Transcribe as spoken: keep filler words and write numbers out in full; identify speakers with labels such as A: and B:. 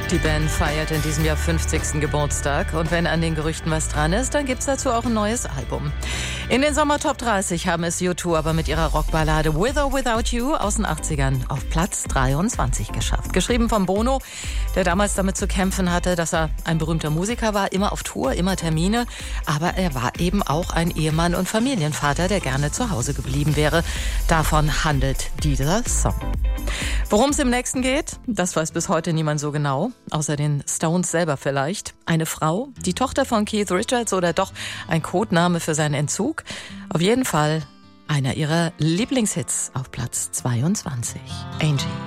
A: Die Band feiert in diesem Jahr fünfzigsten Geburtstag. Und wenn an den Gerüchten was dran ist, dann gibt's dazu auch ein neues Album. In den Sommer-Top dreißig haben es U zwei aber mit ihrer Rockballade With or Without You aus den achtzigern auf Platz dreiundzwanzig geschafft. Geschrieben von Bono, der damals damit zu kämpfen hatte, dass er ein berühmter Musiker war, immer auf Tour, immer Termine. Aber er war eben auch ein Ehemann und Familienvater, der gerne zu Hause geblieben wäre. Davon handelt dieser Song. Worum es im nächsten geht, das weiß bis heute niemand so genau, außer den Stones selber vielleicht. Eine Frau, die Tochter von Keith Richards oder doch ein Codename für seinen Entzug. Auf jeden Fall einer ihrer Lieblingshits auf Platz zweiundzwanzig. Angie.